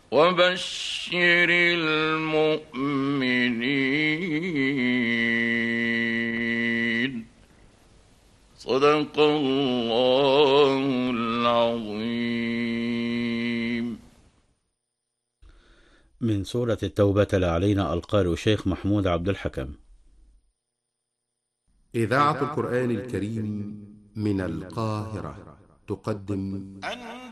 وبشر المؤمنين. صدق الله العظيم. من سورة التوبة تلا علينا القارئ الشيخ محمود عبد الحكم. إذاعة القرآن الكريم من القاهرة تقدم